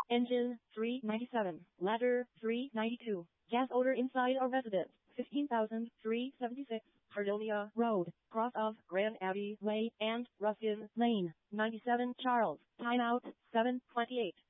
Engine 397. Ladder 392. Gas odor inside a residence 15,376. Hardonia Road, cross of Grand Abbey Way and Ruskin Lane, 97 Charles. Timeout 7:28.